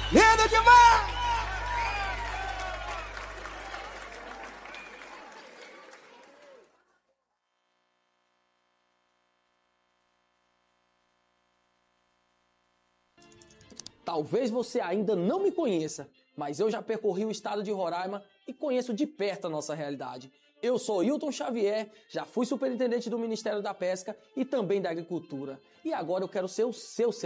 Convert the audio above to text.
Lindo demais! Talvez você ainda não me conheça, mas eu já percorri o estado de Roraima e conheço de perto a nossa realidade. Eu sou Hilton Xavier, já fui superintendente do Ministério da Pesca e também da Agricultura. E agora eu quero ser o seu